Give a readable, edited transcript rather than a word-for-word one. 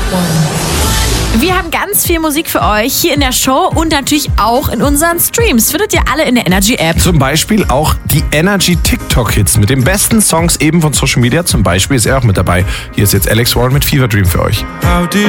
Wir haben ganz viel Musik für euch hier in der Show und natürlich auch in unseren Streams. Findet ihr alle in der Energy App. Zum Beispiel auch die Energy TikTok-Hits mit den besten Songs eben von Social Media. Zum Beispiel ist er auch mit dabei. Hier ist jetzt Alex Warren mit Fever Dream für euch.